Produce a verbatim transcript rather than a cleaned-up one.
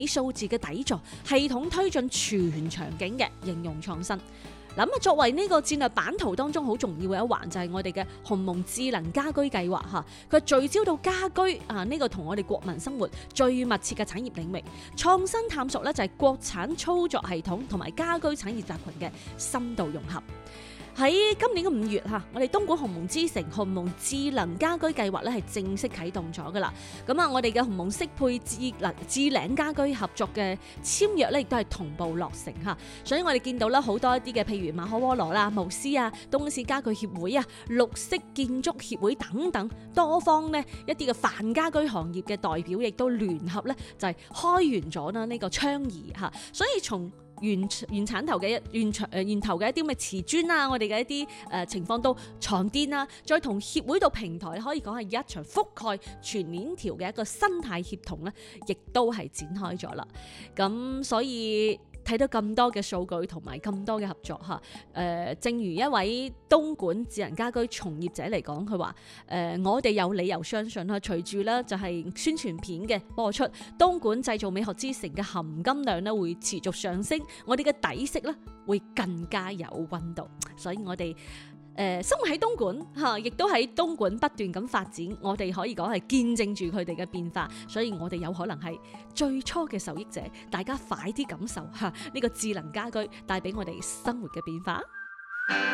數字嘅底座，系統推進全場景嘅應用創新。嗱，咁作為呢個戰略版圖當中好重要嘅一環，就係我哋嘅鴻蒙智能家居計劃嚇。佢聚焦到家居啊呢個同我哋國民生活最密切嘅產業領域，創新探索咧就係國產操作系統同埋家居產業集群嘅深度融合。喺今年嘅五月嚇，我哋東莞鴻蒙之城鴻蒙智能家居計劃咧係正式啟動咗噶啦。咁啊，我哋嘅鴻蒙適配智能智領家居合作嘅簽約咧，亦都係同步落成嚇。所以我哋見到啦，好多一啲嘅，譬如馬可波羅啦、慕斯啊、東市家具協會啊、綠色建築協會等等多方呢一啲嘅泛家居行業嘅代表，亦都聯合咧就係開源咗啦呢個倡議嚇。所以從原原產頭嘅原誒源頭嘅一啲咁嘅瓷磚啊，我哋嘅一啲誒情況到床墊啊，再同協會到平台，可以講係一場覆蓋全鏈條嘅一個生態協同咧，亦都係展開咗啦。咁所以睇到咁多嘅數據同埋咁多嘅合作嚇，誒、呃，正如一位東莞智能家居從業者嚟講，佢話誒，我哋有理由相信啦，隨住咧就係宣傳片嘅播出，東莞製造美學之城嘅含金量咧會持續上升，我哋嘅底色咧會更加有溫度，所以我哋。誒、呃、生活喺東莞嚇，亦都喺東莞不斷咁發展，我哋可以講係見證住佢哋嘅變化，所以我哋有可能係最初嘅受益者，大家快啲感受嚇呢個智能家居帶俾我哋生活嘅變化。